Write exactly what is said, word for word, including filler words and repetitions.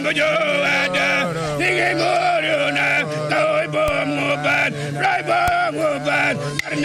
go jo ada ninge moruna toy bom ngoban rai bom ngoban